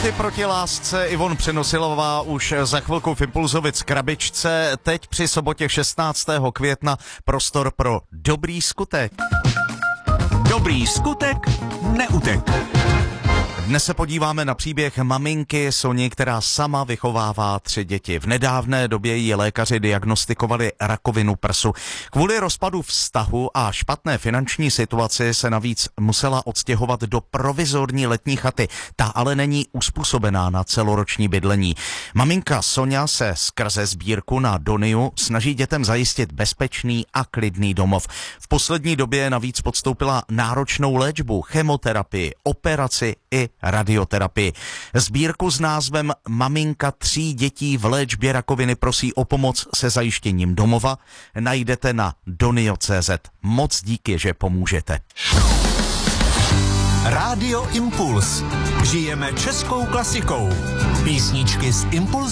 Cesty proti lásce Ivon Přenosilová už za chvilku v Impulzovic krabičce. Teď při sobotě 16. května prostor pro dobrý skutek. Dobrý skutek neutek. Dnes se podíváme na příběh maminky Soni, která sama vychovává 3 děti. V nedávné době jí lékaři diagnostikovali rakovinu prsu. Kvůli rozpadu vztahu a špatné finanční situaci se navíc musela odstěhovat do provizorní letní chaty. Ta ale není uspůsobená na celoroční bydlení. Maminka Soňa se skrze sbírku na Doniu snaží dětem zajistit bezpečný a klidný domov. V poslední době navíc podstoupila náročnou léčbu, chemoterapii, operaci i radioterapii. Sbírku s názvem Maminka 3 dětí v léčbě rakoviny prosí o pomoc se zajištěním domova najdete na donio.cz. Moc díky, že pomůžete. Rádio Impuls. Žijeme českou klasikou. Písničky z Impulsu.